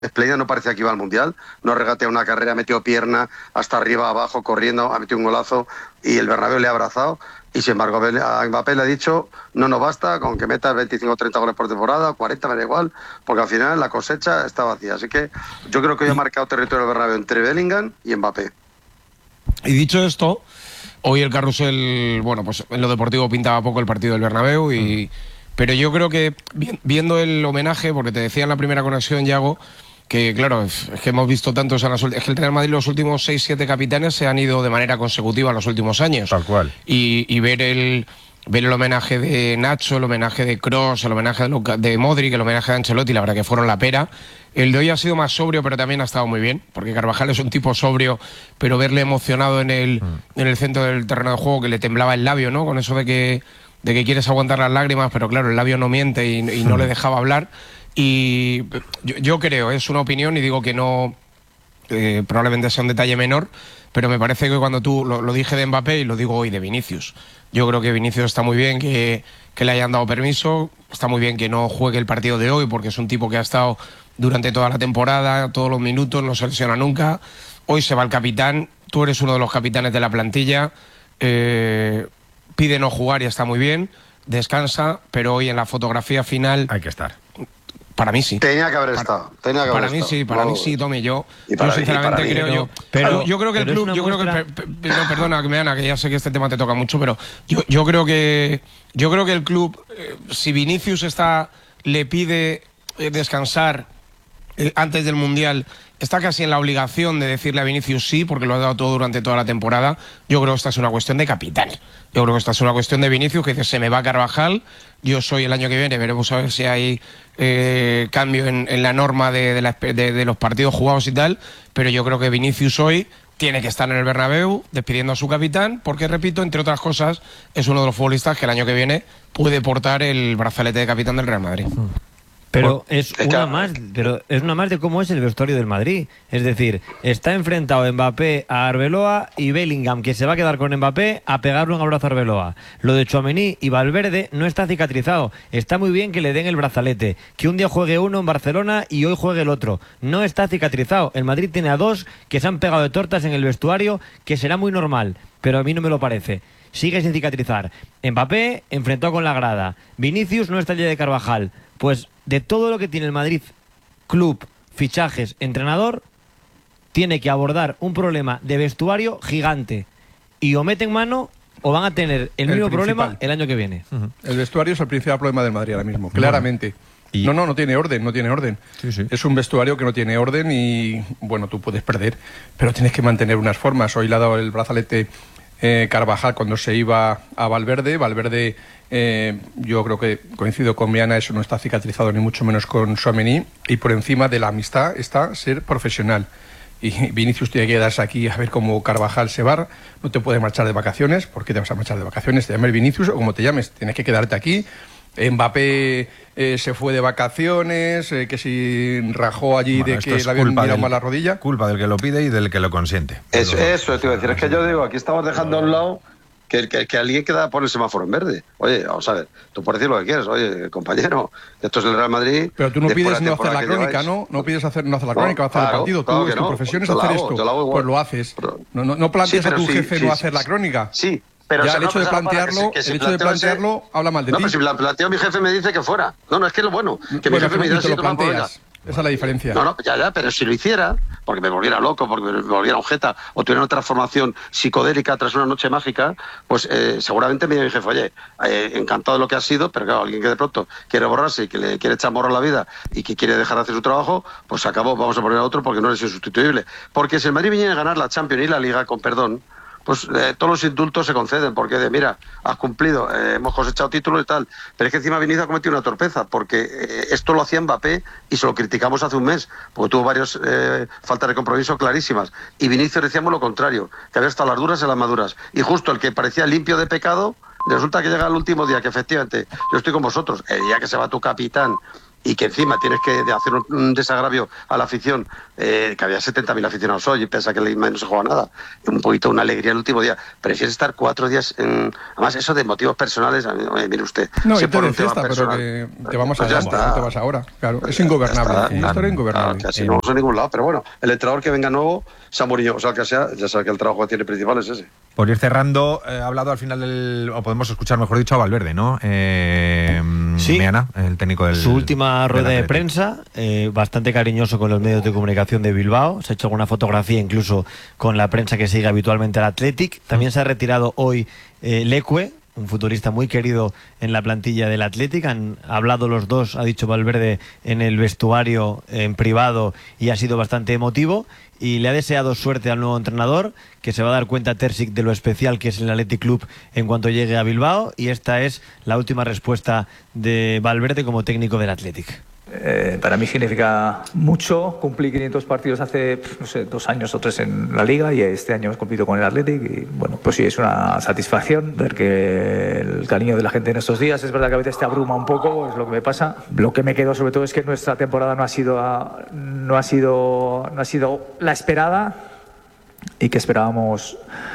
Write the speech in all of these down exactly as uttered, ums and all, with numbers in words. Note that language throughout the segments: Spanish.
espléndida, no parecía que iba al Mundial, no regatea una carrera, metió pierna hasta arriba, abajo, corriendo, ha metido un golazo y el Bernabéu le ha abrazado. Y sin embargo a Mbappé le ha dicho, no nos basta con que metas veinticinco o treinta goles por temporada, cuarenta, me da igual, porque al final la cosecha está vacía. Así que yo creo que hoy ha marcado territorio el Bernabéu entre Bellingham y Mbappé. Y dicho esto, hoy el carrusel, bueno, pues en lo deportivo pintaba poco el partido del Bernabéu, y, mm. pero yo creo que viendo el homenaje, porque te decía en la primera conexión, Yago, que claro, es que hemos visto tantos, en las, es que el Real Madrid los últimos seis siete capitanes se han ido de manera consecutiva en los últimos años. Tal cual. Y, y ver el ver el homenaje de Nacho, el homenaje de Kroos, el homenaje de, Luka, de Modric, el homenaje de Ancelotti, la verdad que fueron la pera. El de hoy ha sido más sobrio, pero también ha estado muy bien, porque Carvajal es un tipo sobrio, pero verle emocionado en el, mm. en el centro del terreno de juego, que le temblaba el labio, ¿no? Con eso de que, de que quieres aguantar las lágrimas, pero claro, el labio no miente y, y no mm. le dejaba hablar. Y yo, yo creo, es una opinión y digo que no, eh, probablemente sea un detalle menor, pero me parece que cuando tú, lo, lo dije de Mbappé y lo digo hoy de Vinicius, yo creo que Vinicius está muy bien que, que le hayan dado permiso, está muy bien que no juegue el partido de hoy porque es un tipo que ha estado durante toda la temporada, todos los minutos, no se lesiona nunca. Hoy se va el capitán, tú eres uno de los capitanes de la plantilla, eh, pide no jugar y está muy bien, descansa, pero hoy en la fotografía final hay que estar. Para mí sí. Tenía que haber estado. Tenía que para haber mí estado. sí, para no. mí sí, Tommy. Yo, para, yo sinceramente creo mí, yo. Pero, pero yo creo que el club, yo muestra... creo que el, no, perdona, que me Ana, que ya sé que este tema te toca mucho, pero yo, yo creo que yo creo que el club, eh, si Vinicius está le pide eh, descansar eh, antes del Mundial, está casi en la obligación de decirle a Vinicius sí, porque lo ha dado todo durante toda la temporada. Yo creo que esta es una cuestión de capitán. Yo creo que esta es una cuestión de Vinicius, que dice, se me va Carvajal, yo soy el año que viene, veremos a ver si hay eh, cambio en, en la norma de, de, la, de, de los partidos jugados y tal, pero yo creo que Vinicius hoy tiene que estar en el Bernabéu despidiendo a su capitán, porque, repito, entre otras cosas, es uno de los futbolistas que el año que viene puede portar el brazalete de capitán del Real Madrid. Pero es una más, pero es una más de cómo es el vestuario del Madrid. Es decir, está enfrentado Mbappé a Arbeloa y Bellingham, que se va a quedar con Mbappé, a pegarle un abrazo a Arbeloa. Lo de Tchouaméni y Valverde no está cicatrizado. Está muy bien que le den el brazalete, que un día juegue uno en Barcelona y hoy juegue el otro. No está cicatrizado. El Madrid tiene a dos que se han pegado de tortas en el vestuario, que será muy normal, pero a mí no me lo parece. Sigue sin cicatrizar. Mbappé enfrentó con la grada. Vinicius no está el día de Carvajal. Pues de todo lo que tiene el Madrid, club, fichajes, entrenador, tiene que abordar un problema de vestuario gigante. Y o meten mano o van a tener el, el mismo principal. problema el año que viene. Uh-huh. El vestuario es el principal problema del Madrid ahora mismo, claramente. ¿Y? No, no, no tiene orden, no tiene orden. Sí, sí. Es un vestuario que no tiene orden y, bueno, tú puedes perder, pero tienes que mantener unas formas. Hoy le ha dado el brazalete eh, Carvajal cuando se iba a Valverde. Valverde... Eh, yo creo que coincido con Miana, eso no está cicatrizado ni mucho menos con Tchouaméni, y por encima de la amistad está ser profesional. Y Vinicius tiene que quedarse aquí a ver cómo Carvajal se va. No te puedes marchar de vacaciones. ¿Por qué te vas a marchar de vacaciones? Te llames Vinicius o como te llames, tienes que quedarte aquí. Mbappé eh, se fue de vacaciones, eh, que si rajó allí bueno, de que le habían mirado mal la rodilla. Culpa del que lo pide y del que lo consiente. Eso, eso te iba a decir. Es que yo digo, aquí estamos dejando a un lado Que, que, que alguien queda por el semáforo en verde. Oye, vamos a ver, tú por decir lo que quieres, oye, compañero, esto es el Real Madrid. Pero tú no pides no hacer la crónica, ¿no? No pides hacer, no hacer la crónica, no, hacer claro, el partido. Claro tú, tu no. profesión es yo hacer hago, esto. Lo pues lo haces. Pero, no, no, no planteas sí, a tu sí, jefe sí, no sí, hacer sí, la crónica. Sí, pero ya o sea, el hecho no, de plantearlo, que si, que si el hecho de plantearlo ese, habla mal de no, ti. No, pero si la planteo mi jefe me dice que fuera. No, no, es que es lo bueno. Que bueno, mi jefe me dice te lo planteas. Esa es la diferencia. No, no, ya, ya, pero si lo hiciera, porque me volviera loco, porque me volviera un jeta, o tuviera una transformación psicodélica tras una noche mágica, pues eh, seguramente me diría mi jefe, oye, eh, encantado de lo que ha sido, pero claro, alguien que de pronto quiere borrarse y que le quiere echar morro a la vida y que quiere dejar de hacer su trabajo, pues se acabó, vamos a poner a otro porque no eres insustituible. Porque si el Madrid viniera a ganar la Champions y la Liga, con perdón, pues eh, todos los indultos se conceden, porque de mira, has cumplido, eh, hemos cosechado títulos y tal, pero es que encima Vinicius ha cometido una torpeza, porque eh, esto lo hacía Mbappé y se lo criticamos hace un mes, porque tuvo varias eh, faltas de compromiso clarísimas, y Vinicius decíamos lo contrario, que había estado las duras en las maduras, y justo el que parecía limpio de pecado, resulta que llega el último día, que efectivamente, yo estoy con vosotros, el día que se va tu capitán, y que encima tienes que hacer un, un desagravio a la afición, eh, que había setenta mil aficionados hoy y piensa que el no se juega nada, un poquito una alegría el último día, prefieres estar cuatro días en... Además eso de motivos personales, a mí, oye, mire usted, no, se y te pone de un tema fiesta, personal, pero que te vamos pues a ya allá, está. no te vas ahora, claro, es ingobernable, Ya está, es una historia ingobernable. Claro, que así no vamos a ningún lado, pero bueno, el entrenador que venga nuevo, Samurillo, o sea, que sea, ya sabe que el trabajo que tiene principal es ese. Por ir cerrando, eh, ha hablado al final del... o podemos escuchar, mejor dicho, a Valverde, ¿no? Eh, sí. Meana, el técnico del... Su última rueda de Atlético. prensa, eh, bastante cariñoso con los medios de comunicación de Bilbao. Se ha hecho alguna fotografía incluso con la prensa que sigue habitualmente al Athletic. También se ha retirado hoy eh, Leque, un futbolista muy querido en la plantilla del Athletic. Han hablado los dos, ha dicho Valverde, en el vestuario en privado y ha sido bastante emotivo. Y le ha deseado suerte al nuevo entrenador, que se va a dar cuenta Terzic de lo especial que es el Athletic Club en cuanto llegue a Bilbao. Y esta es la última respuesta de Valverde como técnico del Athletic. Eh, para mí significa mucho. Cumplí quinientos partidos hace, no sé, dos años o tres en la Liga y este año he cumplido con el Athletic y bueno, pues sí, es una satisfacción ver que el cariño de la gente en estos días, es verdad que a veces te abruma un poco, es lo que me pasa. Lo que me quedo sobre todo es que nuestra temporada no ha sido, no ha sido, no ha sido la esperada y que esperábamos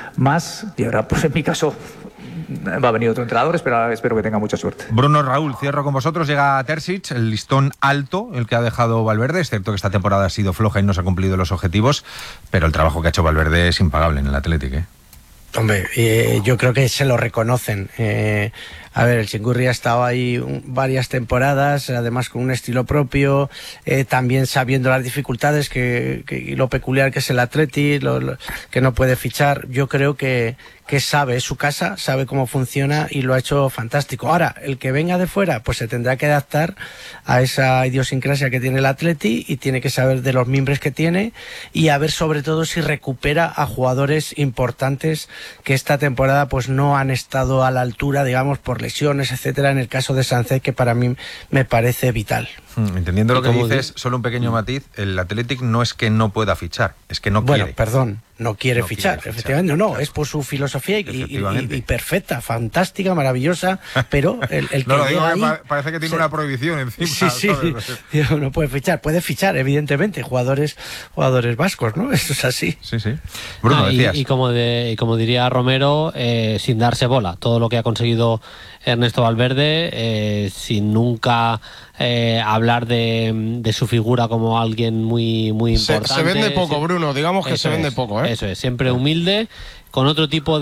más y ahora pues en mi caso va a venir otro entrenador, espero, espero que tenga mucha suerte. Bruno, Raúl, cierro con vosotros. Llega Terzic, el listón alto, el que ha dejado Valverde. Es cierto que esta temporada ha sido floja y no se ha cumplido los objetivos, pero el trabajo que ha hecho Valverde es impagable en el Athletic, ¿eh? Hombre, eh, yo creo que se lo reconocen. Eh, a ver, el Chingurri ha estado ahí un, varias temporadas, además con un estilo propio, eh, también sabiendo las dificultades que, que, y lo peculiar que es el Athletic, lo, lo, que no puede fichar. Yo creo que, que sabe, es su casa, sabe cómo funciona y lo ha hecho fantástico. Ahora, el que venga de fuera, pues se tendrá que adaptar a esa idiosincrasia que tiene el Athletic y tiene que saber de los mimbres que tiene y a ver sobre todo si recupera a jugadores importantes que esta temporada pues no han estado a la altura, digamos, por lesiones, etcétera, en el caso de Sánchez, que para mí me parece vital. Hmm, entendiendo lo que dices, di... solo un pequeño matiz, el Athletic no es que no pueda fichar, es que no bueno, quiere. Bueno, perdón, no quiere no fichar, quiere efectivamente, fichar, no, claro. Es por su filosofía y, y, y, y perfecta, fantástica, maravillosa, pero el, el que no lo digo, ahí, pa parece que tiene se... una prohibición encima. Sí, sí, sí. No puede fichar, puede fichar, evidentemente, jugadores jugadores vascos, ¿no? Eso es así. Sí, sí. Bruno, ah, y, decías. Y como, de, y como diría Romero, eh, sin darse bola, todo lo que ha conseguido Ernesto Valverde, eh, sin nunca eh, hablar de, de su figura como alguien muy, muy importante. Se, se vende poco, Bruno, digamos que eso se vende es, poco, ¿eh? Eso es, siempre humilde, con otro tipo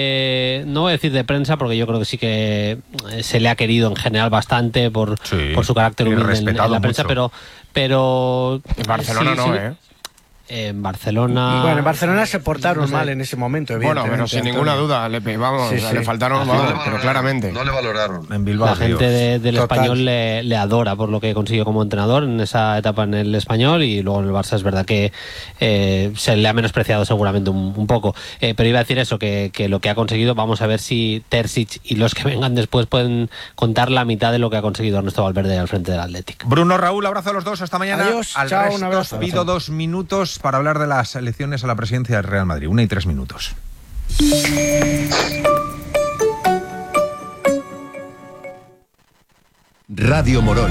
de, no voy a decir de prensa, porque yo creo que sí que se le ha querido en general bastante por, sí, por su carácter humilde en, en la prensa, mucho. pero pero en Barcelona sí, no, sí, ¿eh? En Barcelona... Bueno, en Barcelona se portaron no sé. mal en ese momento, evidentemente. Bueno, pero sin Antonio. ninguna duda, le, vamos, sí, sí. le faltaron, vamos, no pero claramente. No le valoraron. En Bilbao, la gente de, del Total. Español le, le adora por lo que consiguió como entrenador en esa etapa en el Español y luego en el Barça es verdad que eh, se le ha menospreciado seguramente un, un poco. Eh, pero iba a decir eso, que, que lo que ha conseguido, vamos a ver si Terzic y los que vengan después pueden contar la mitad de lo que ha conseguido Ernesto Valverde al frente del Athletic. Bruno, Raúl, abrazo a los dos, hasta mañana. Adiós, al chao, resto un abrazo. pido chao. dos minutos para hablar de las elecciones a la presidencia del Real Madrid. Una y tres minutos. Radio Morón.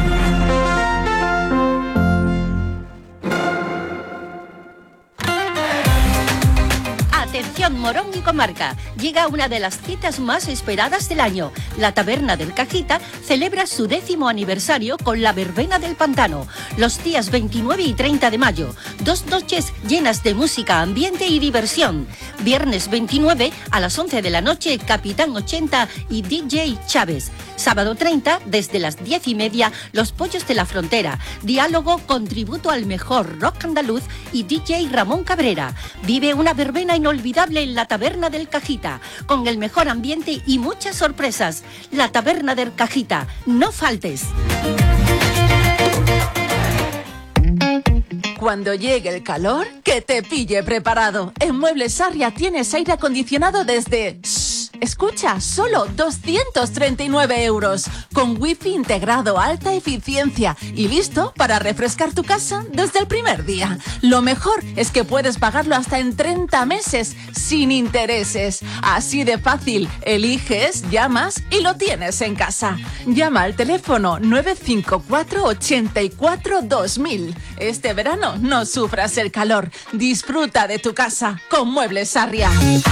Atención Morón y comarca, llega una de las citas más esperadas del año. La Taberna del Cajita celebra su décimo aniversario con la Verbena del Pantano, los días veintinueve y treinta de mayo. Dos noches llenas de música, ambiente y diversión. Viernes veintinueve a las once de la noche, Capitán ochenta y D J Chávez. Sábado treinta, desde las diez y media, Los Pollos de la Frontera. Diálogo con tributo al mejor rock andaluz y D J Ramón Cabrera. Vive una verbena inolvidable en la Taberna del Cajita, con el mejor ambiente y muchas sorpresas. La Taberna del Cajita, no faltes. Cuando llegue el calor, que te pille preparado. En Muebles Sarria tienes aire acondicionado desde... Shh, Escucha, solo doscientos treinta y nueve euros, con wifi integrado, alta eficiencia y listo para refrescar tu casa desde el primer día. Lo mejor es que puedes pagarlo hasta en treinta meses sin intereses. Así de fácil, eliges, llamas y lo tienes en casa. Llama al teléfono nueve cinco cuatro, ochenta y cuatro, dos mil. Este verano no sufras el calor. Disfruta de tu casa con Muebles Sarria.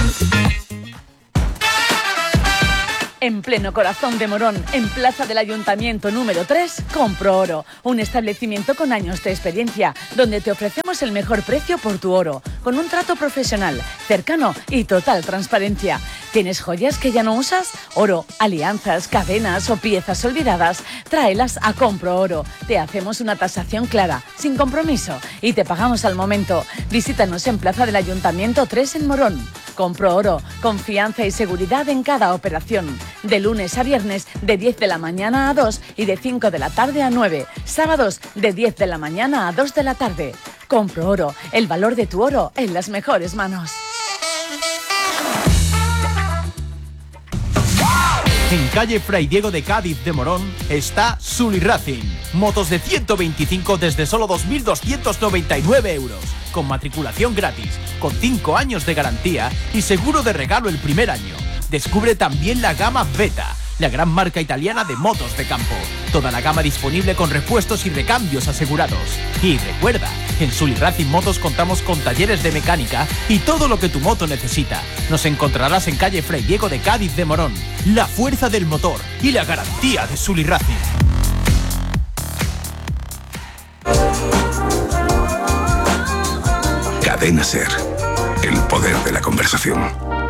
En pleno corazón de Morón, en Plaza del Ayuntamiento número tres, Compro Oro, un establecimiento con años de experiencia, donde te ofrecemos el mejor precio por tu oro, con un trato profesional, cercano y total transparencia. ¿Tienes joyas que ya no usas? Oro, alianzas, cadenas o piezas olvidadas, tráelas a Compro Oro. Te hacemos una tasación clara, sin compromiso, y te pagamos al momento. Visítanos en Plaza del Ayuntamiento tres en Morón. Compro Oro, confianza y seguridad en cada operación. De lunes a viernes, de diez de la mañana a dos y de cinco de la tarde a nueve. Sábados, de diez de la mañana a dos de la tarde. Compro Oro, el valor de tu oro en las mejores manos. En calle Fray Diego de Cádiz de Morón está Sully Racing. Motos de ciento veinticinco desde solo dos mil doscientos noventa y nueve euros. Con matriculación gratis, con cinco años de garantía y seguro de regalo el primer año. Descubre también la gama Beta, la gran marca italiana de motos de campo. Toda la gama disponible con repuestos y recambios asegurados. Y recuerda, en Sully Racing Motos contamos con talleres de mecánica y todo lo que tu moto necesita. Nos encontrarás en calle Fray Diego de Cádiz de Morón. La fuerza del motor y la garantía de Sully Racing. Cadena Ser, el poder de la conversación.